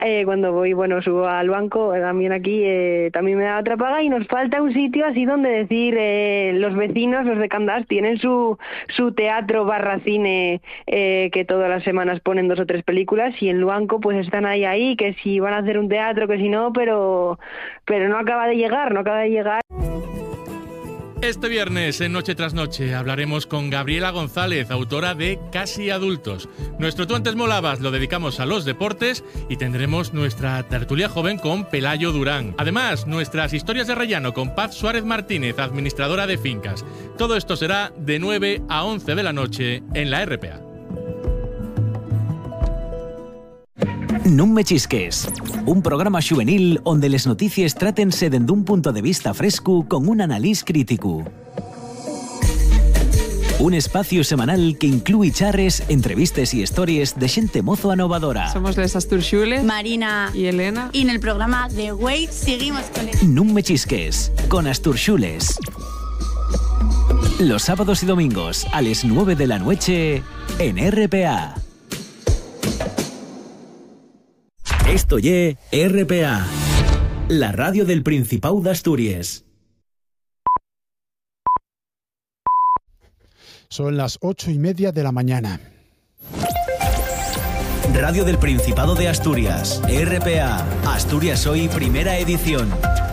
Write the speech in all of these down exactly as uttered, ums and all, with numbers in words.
Eh, cuando voy, bueno, subo al banco, también aquí, eh, también me da otra paga y nos falta un sitio así donde decir, eh, los vecinos, los de Candás, tienen su, su teatro barra cine, eh, que todas las semanas ponen dos o tres películas y en Luanco pues están ahí, ahí, que si van a hacer un teatro, que si no, pero, pero no acaba de llegar, no acaba de llegar. Este viernes, en Noche tras Noche, hablaremos con Gabriela González, autora de Casi Adultos. Nuestro Tú antes molabas lo dedicamos a los deportes y tendremos nuestra tertulia joven con Pelayo Durán. Además, nuestras historias de rellano con Paz Suárez Martínez, administradora de fincas. Todo esto será de nueve a once de la noche en la R P A. Non me xisques, un programa juvenil onde les notícies trátense dende un punto de vista fresco con un analís crítico. Un espacio semanal que inclúi charres, entrevistes y historias de xente mozo anovadora. Somos les Asturxules, Marina y Elena. Y en el programa The Way seguimos con el... Non me xisques, con Asturxules. Los sábados y domingos a las nueve de la noche en R P A. Esto ye R P A, la radio del Principado de Asturias. Son las ocho y media de la mañana. Radio del Principado de Asturias, R P A, Asturias Hoy, primera edición.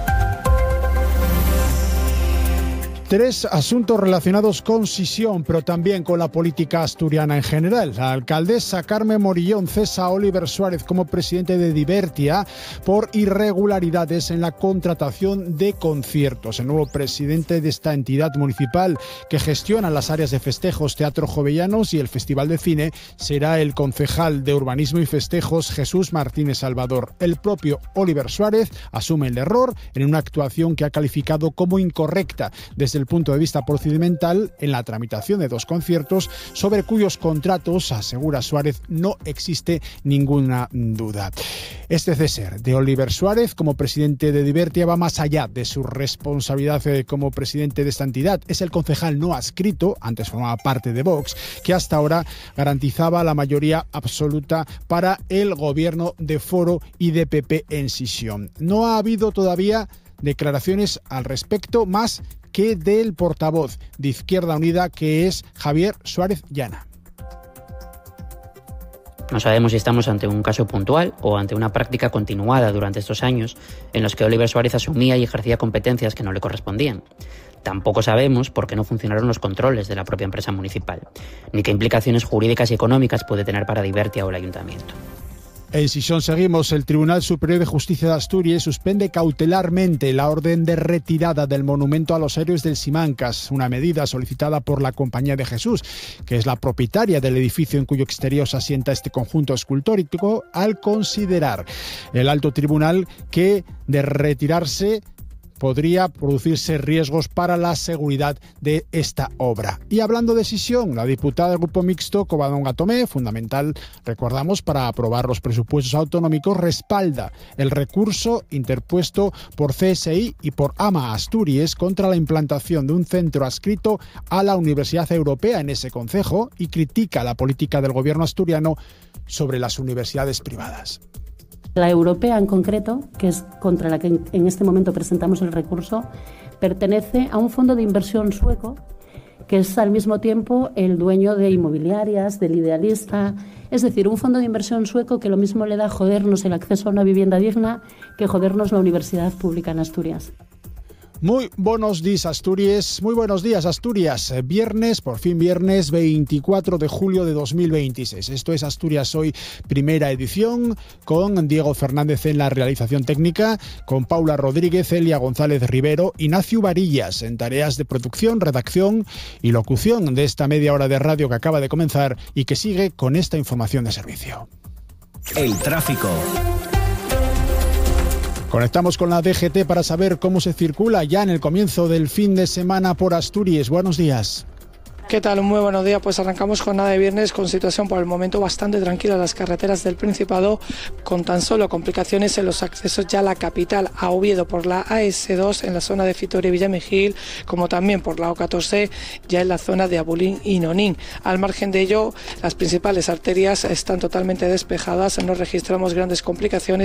Tres asuntos relacionados con Sisión, pero también con la política asturiana en general. La alcaldesa Carmen Morillón cesa a Oliver Suárez como presidente de Divertia por irregularidades en la contratación de conciertos. El nuevo presidente de esta entidad municipal que gestiona las áreas de festejos, teatro jovellanos y el Festival de Cine será el concejal de Urbanismo y Festejos Jesús Martínez Salvador. El propio Oliver Suárez asume el error en una actuación que ha calificado como incorrecta desde el punto de vista procedimental en la tramitación de dos conciertos sobre cuyos contratos, asegura Suárez, no existe ninguna duda. Este cese de Oliver Suárez como presidente de Divertia va más allá de su responsabilidad como presidente de esta entidad. Es el concejal no adscrito, antes formaba parte de Vox, que hasta ahora garantizaba la mayoría absoluta para el gobierno de Foro y de P P en Sisión. No ha habido todavía declaraciones al respecto más que del portavoz de Izquierda Unida, que es Javier Suárez Llana. No sabemos si estamos ante un caso puntual o ante una práctica continuada durante estos años en los que Oliver Suárez asumía y ejercía competencias que no le correspondían. Tampoco sabemos por qué no funcionaron los controles de la propia empresa municipal, ni qué implicaciones jurídicas y económicas puede tener para Divertia o el ayuntamiento. En Sisión seguimos. El Tribunal Superior de Justicia de Asturias suspende cautelarmente la orden de retirada del monumento a los héroes del Simancas, una medida solicitada por la Compañía de Jesús, que es la propietaria del edificio en cuyo exterior se asienta este conjunto escultórico, al considerar el alto tribunal que de retirarse podría producirse riesgos para la seguridad de esta obra. Y hablando de Sisión, la diputada del Grupo Mixto, Covadonga Tomé, fundamental, recordamos, para aprobar los presupuestos autonómicos, respalda el recurso interpuesto por C S I y por AMA Asturias contra la implantación de un centro adscrito a la Universidad Europea en ese concejo y critica la política del gobierno asturiano sobre las universidades privadas. La europea en concreto, que es contra la que en este momento presentamos el recurso, pertenece a un fondo de inversión sueco que es al mismo tiempo el dueño de Inmobiliarias, del Idealista, es decir, un fondo de inversión sueco que lo mismo le da jodernos el acceso a una vivienda digna que jodernos la universidad pública en Asturias. Muy buenos días, Asturias. Muy buenos días, Asturias. Viernes, por fin viernes, veinticuatro de julio de dos mil veintiséis. Esto es Asturias Hoy, primera edición, con Diego Fernández en la realización técnica, con Paula Rodríguez, Elia González Rivero, Ignacio Varillas en tareas de producción, redacción y locución de esta media hora de radio que acaba de comenzar y que sigue con esta información de servicio. El tráfico. Conectamos con la D G T para saber cómo se circula ya en el comienzo del fin de semana por Asturias. Buenos días. ¿Qué tal? Muy buenos días. Pues arrancamos jornada de viernes con situación por el momento bastante tranquila en las carreteras del Principado, con tan solo complicaciones en los accesos ya a la capital, a Oviedo por la A S dos en la zona de Fitoria y Villamejil, como también por la O catorce ya en la zona de Abulín y Nonín. Al margen de ello, las principales arterias están totalmente despejadas, no registramos grandes complicaciones